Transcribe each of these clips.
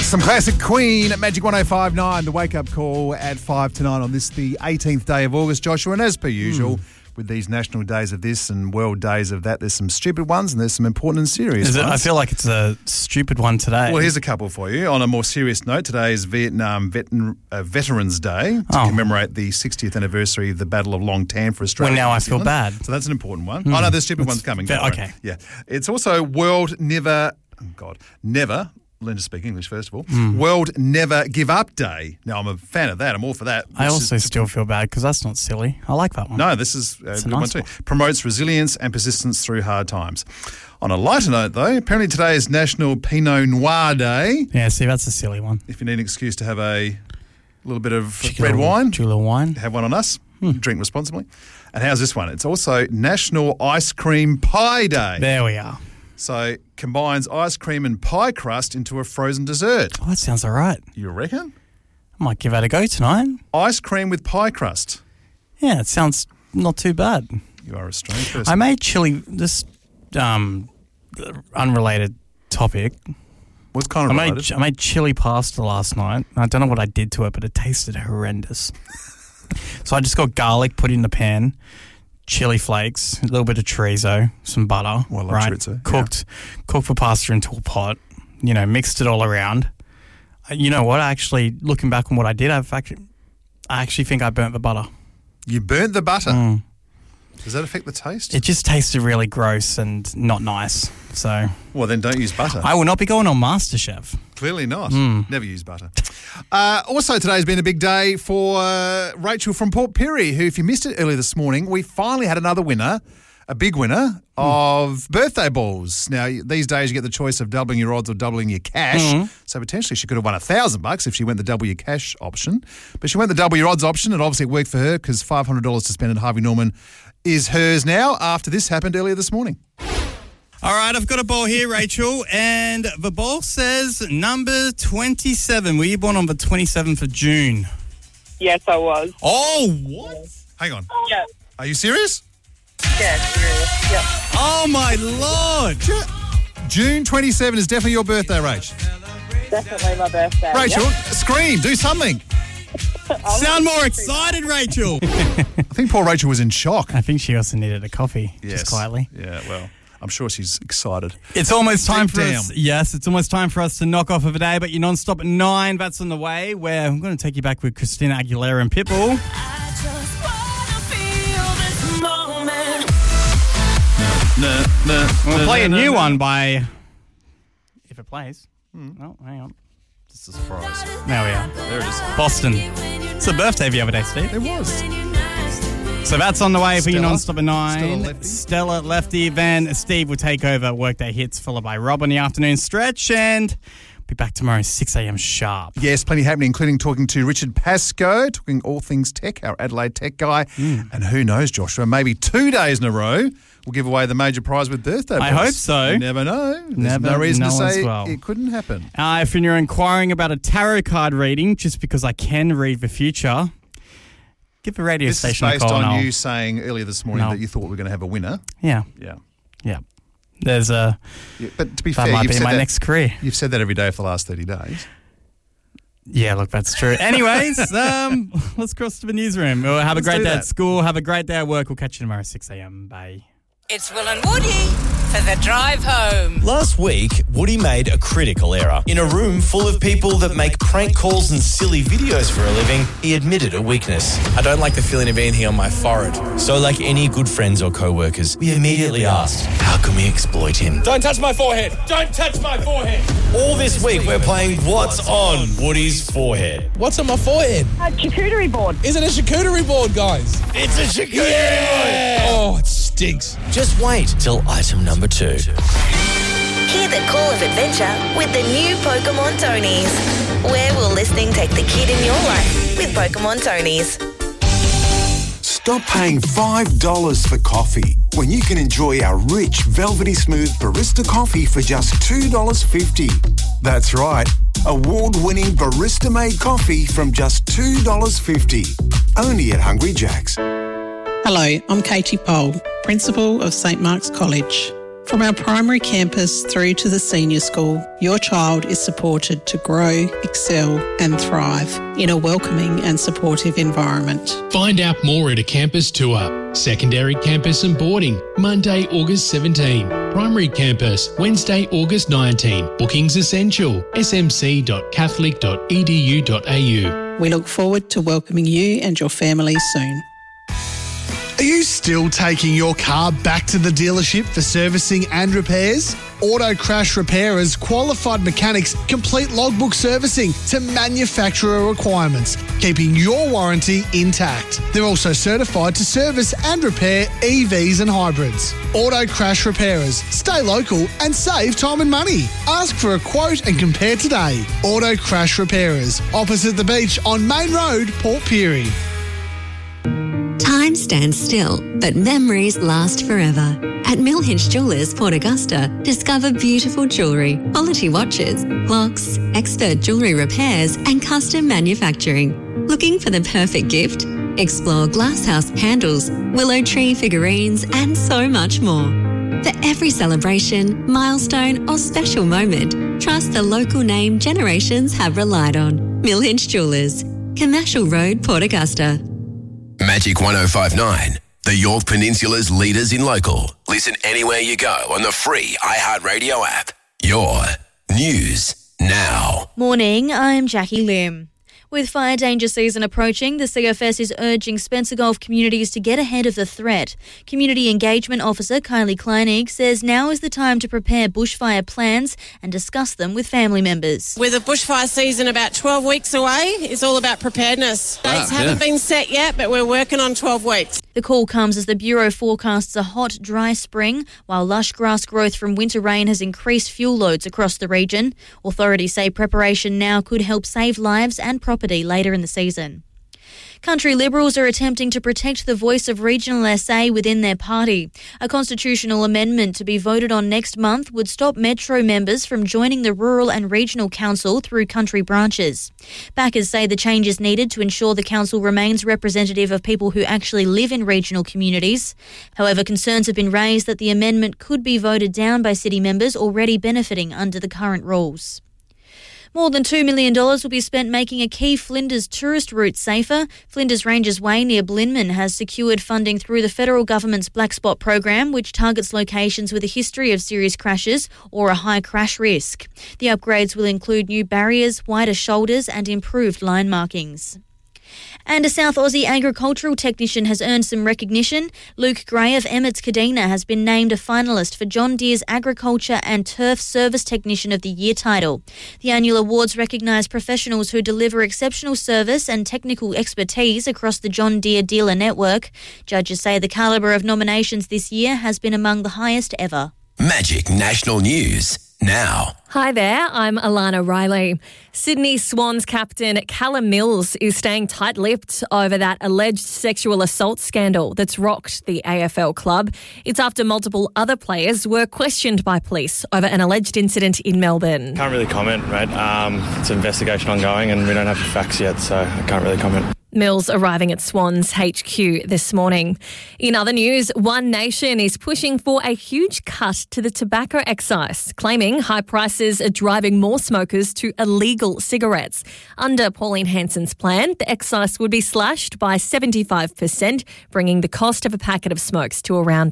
Some classic Queen at Magic 105.9, the wake-up call at 5 to 9 on this, the 18th day of August, Joshua. And as per usual, with these national days of this and world days of that, there's some stupid ones and there's some important and serious ones. I feel like it's a stupid one today. Well, here's a couple for you. On a more serious note, today is Vietnam Veterans Day to commemorate the 60th anniversary of the Battle of Long Tan for Australia. Well, now I feel bad. So that's an important one. Oh, no, there's stupid ones coming. Okay. Yeah. It's also World Never... Learn to speak English, first of all. World Never Give Up Day. Now, I'm a fan of that. I'm all for that. I also still feel bad because that's not silly. I like that one. No, this is a good one too. Promotes resilience and persistence through hard times. On a lighter note, though, apparently today is National Pinot Noir Day. Yeah, see, that's a silly one. If you need an excuse to have a little bit of red wine, have one on us. Drink responsibly. And how's this one? It's also National Ice Cream Pie Day. There we are. So, combines ice cream and pie crust into a frozen dessert. Oh, that sounds all right. You reckon? I might give that a go tonight. Ice cream with pie crust. Yeah, it sounds not too bad. You are a strange person. I made chili, this unrelated topic. What's kind of related? I made chili pasta last night. I don't know what I did to it, but it tasted horrendous. So I just got garlic, put in the pan, chili flakes, a little bit of chorizo, some butter, well, I love chorizo. Cooked the pasta into a pot, mixed it all around. You know what? Actually, looking back on what I did, I actually think I burnt the butter. You burnt the butter? Does that affect the taste? It just tasted really gross and not nice. So, well, then don't use butter. I will not be going on MasterChef. Clearly not. Never use butter. Also, today's been a big day for Rachel from Port Pirie, who, if you missed it earlier this morning, we finally had another winner, a big winner of birthday balls. Now, these days you get the choice of doubling your odds or doubling your cash. So potentially she could have won $1,000 if she went the double your cash option. But she went the double your odds option, and obviously it worked for her because $500 to spend at Harvey Norman is hers now after this happened earlier this morning. All right, I've got a ball here, Rachel, and the ball says number 27. Were you born on the 27th of June? Yes, I was. Oh, what? Hang on. Yeah. Are you serious? Yeah, serious. Yeah. Oh, my Lord. June 27 is definitely your birthday, Rach. Definitely my birthday. Rachel, scream, do something. Sound more excited, Rachel. I think poor Rachel was in shock. I think she also needed a coffee, just quietly. Yeah, well, I'm sure she's excited. It's almost time for us. Yes, it's almost time for us to knock off of a day, but you're non-stop at 9. That's on the way, where I'm going to take you back with Christina Aguilera and Pitbull. We'll play a new one by... If it plays. Oh, hang on. Just a surprise. There we are. There it is. Boston. It's a birthday the other day, Steve. It was. So that's on the way for you non-stop at 9. Stella Lefty. Then Steve will take over Workday Hits, followed by Rob on the afternoon stretch, and be back tomorrow 6 a.m. sharp. Yes, plenty happening, including talking to Richard Pascoe, talking all things tech, our Adelaide tech guy. And who knows, Joshua, maybe 2 days in a row we'll give away the major prize with birthday balls. I hope so. You never know. There's no reason to say it couldn't happen. If you're inquiring about a tarot card reading, just because I can read the future, give the radio station a call. This is based on you saying earlier this morning that you thought we were going to have a winner. Yeah. There's a... Yeah, but to be that fair, might be my next career. You've said that every day for the last 30 days. Yeah, look, that's true. Anyways, let's cross to the newsroom. We'll have a great day at school. Have a great day at work. We'll catch you tomorrow 6 a.m. Bye. It's Will and Woody for the drive home. Last week, Woody made a critical error. In a room full of people that make prank calls and silly videos for a living, he admitted a weakness. I don't like the feeling of being here on my forehead. So like any good friends or co-workers, we immediately asked, how can we exploit him? Don't touch my forehead! Don't touch my forehead! All this week, we're playing What's on Woody's Forehead. What's on my forehead? A charcuterie board. Is it a charcuterie board, guys? It's a charcuterie board! Oh, it stinks. Just wait till item number 2. Hear the call of adventure with the new Pokemon Tonies. Where will listening take the kid in your life with Pokemon Tonies? Stop paying $5 for coffee when you can enjoy our rich, velvety smooth barista coffee for just $2.50. That's right, award-winning barista-made coffee from just $2.50. Only at Hungry Jack's. Hello, I'm Katie Pole, Principal of St Mark's College. From our primary campus through to the senior school, your child is supported to grow, excel and thrive in a welcoming and supportive environment. Find out more at a campus tour. Secondary campus and boarding, Monday, August 17. Primary campus, Wednesday, August 19. Bookings essential, smc.catholic.edu.au. We look forward to welcoming you and your family soon. Are you still taking your car back to the dealership for servicing and repairs? Auto Crash Repairers qualified mechanics complete logbook servicing to manufacturer requirements, keeping your warranty intact. They're also certified to service and repair EVs and hybrids. Auto Crash Repairers. Stay local and save time and money. Ask for a quote and compare today. Auto Crash Repairers. Opposite the beach on Main Road, Port Pirie. Time stands still, but memories last forever. At Mill Hinch Jewellers, Port Augusta, discover beautiful jewellery, quality watches, clocks, expert jewellery repairs and custom manufacturing. Looking for the perfect gift? Explore glasshouse candles, willow tree figurines and so much more. For every celebration, milestone or special moment, trust the local name generations have relied on. Mill Hinch Jewellers, Commercial Road, Port Augusta. Magic 105.9, the York Peninsula's leaders in local. Listen anywhere you go on the free iHeartRadio app. Your news now. Morning, I'm Jackie Lim. With fire danger season approaching, the CFS is urging Spencer Gulf communities to get ahead of the threat. Community Engagement Officer Kylie Kleinig says now is the time to prepare bushfire plans and discuss them with family members. With the bushfire season about 12 weeks away, it's all about preparedness. Dates haven't been set yet, but we're working on 12 weeks. The call comes as the Bureau forecasts a hot, dry spring, while lush grass growth from winter rain has increased fuel loads across the region. Authorities say preparation now could help save lives and property later in the season. Country Liberals are attempting to protect the voice of regional SA within their party. A constitutional amendment to be voted on next month would stop Metro members from joining the Rural and Regional Council through country branches. Backers say the change is needed to ensure the council remains representative of people who actually live in regional communities. However, concerns have been raised that the amendment could be voted down by city members already benefiting under the current rules. More than $2 million will be spent making a key Flinders tourist route safer. Flinders Rangers Way near Blinman has secured funding through the federal government's Black Spot program, which targets locations with a history of serious crashes or a high crash risk. The upgrades will include new barriers, wider shoulders and improved line markings. And a South Aussie agricultural technician has earned some recognition. Luke Gray of Emmets Kadina has been named a finalist for John Deere's Agriculture and Turf Service Technician of the Year title. The annual awards recognise professionals who deliver exceptional service and technical expertise across the John Deere dealer network. Judges say the calibre of nominations this year has been among the highest ever. Magic National News now. Hi there, I'm Alana Riley. Sydney Swans captain Callum Mills is staying tight-lipped over that alleged sexual assault scandal that's rocked the AFL club. It's after multiple other players were questioned by police over an alleged incident in Melbourne. Can't really comment, mate. It's an investigation ongoing and we don't have the facts yet, so I can't really comment. Mills arriving at Swans HQ this morning. In other news, One Nation is pushing for a huge cut to the tobacco excise, claiming high prices are driving more smokers to illegal cigarettes. Under Pauline Hanson's plan, the excise would be slashed by 75%, bringing the cost of a packet of smokes to around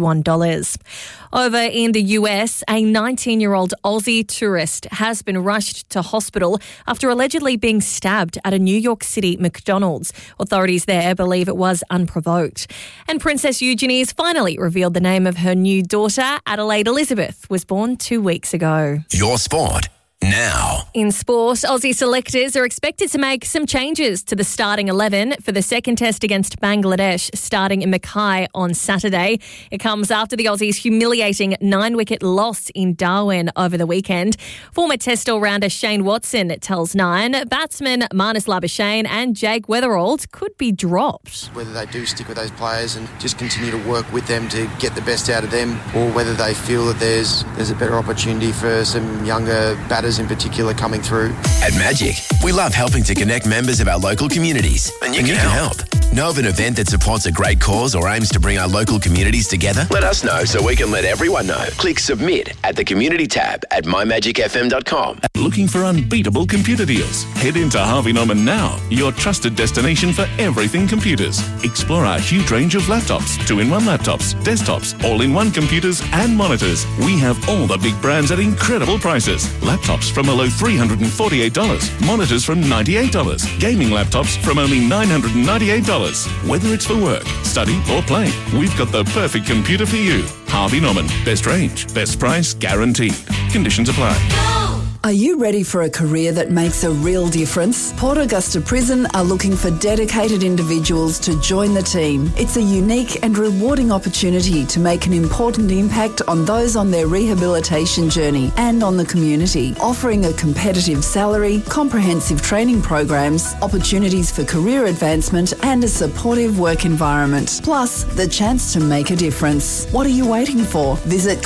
$21. Over in the US, a 19-year-old Aussie tourist has been rushed to hospital after allegedly being stabbed at a New York City McDonald's. Authorities there believe it was unprovoked. And Princess Eugenie's finally revealed the name of her new daughter. Adelaide Elizabeth was born 2 weeks ago. Your sport now. In sport, Aussie selectors are expected to make some changes to the starting 11 for the second test against Bangladesh starting in Mackay on Saturday. It comes after the Aussies' humiliating 9-wicket loss in Darwin over the weekend. Former test all-rounder Shane Watson tells Nine batsmen Marnus Labuschagne and Jake Weatherald could be dropped. Whether they do stick with those players and just continue to work with them to get the best out of them, or whether they feel that there's a better opportunity for some younger batters in particular coming through. At Magic, we love helping to connect members of our local communities, and you can help. Know of an event that supports a great cause or aims to bring our local communities together? Let us know so we can let everyone know. Click submit at the community tab at mymagicfm.com. Looking for unbeatable computer deals? Head into Harvey Norman now, your trusted destination for everything computers. Explore our huge range of laptops, 2-in-1 laptops, desktops, all-in-one computers and monitors. We have all the big brands at incredible prices. Laptops from below $348, monitors from $98, gaming laptops from only $998. Whether it's for work, study or play, we've got the perfect computer for you. Harvey Norman. Best range, best price, guaranteed. Conditions apply. Are you ready for a career that makes a real difference? Port Augusta Prison are looking for dedicated individuals to join the team. It's a unique and rewarding opportunity to make an important impact on those on their rehabilitation journey and on the community, offering a competitive salary, comprehensive training programs, opportunities for career advancement and a supportive work environment, plus the chance to make a difference. What are you waiting for? Visit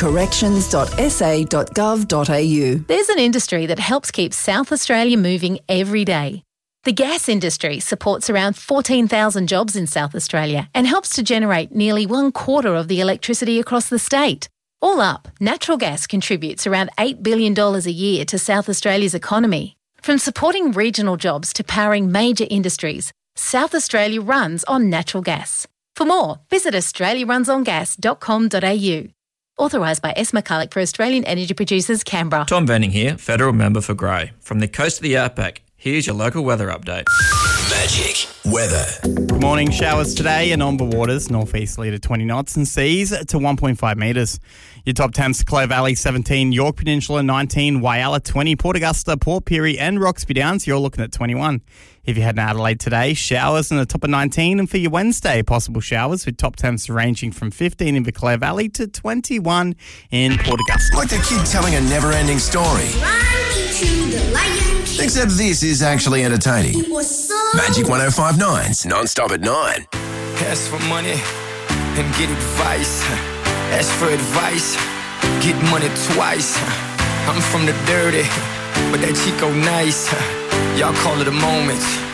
corrections.sa.gov.au. There's an industry that helps keep South Australia moving every day. The gas industry supports around 14,000 jobs in South Australia and helps to generate nearly 1/4 of the electricity across the state. All up, natural gas contributes around $8 billion a year to South Australia's economy. From supporting regional jobs to powering major industries, South Australia runs on natural gas. For more, visit australiarunsongas.com.au. Authorised by S. McCulloch for Australian Energy Producers, Canberra. Tom Venning here, Federal Member for Grey. From the coast of the Outback, here's your local weather update. Magic weather. Good morning. Showers today and Omba waters, northeasterly to 20 knots and seas to 1.5 metres. Your top temps, Clare Valley 17, York Peninsula 19, Whyalla 20, Port Augusta, Port Pirie and Roxby Downs, you're looking at 21. If you head to Adelaide today, showers in the top of 19, and for your Wednesday, possible showers with top temps ranging from 15 in the Clare Valley to 21 in Port Augusta. Like the kid telling a never-ending story. Except this is actually entertaining. Magic 105.9's non-stop at 9. Ask for money and get advice. Ask for advice, get money twice. I'm from the dirty, but that Chico nice. Y'all call it a moment.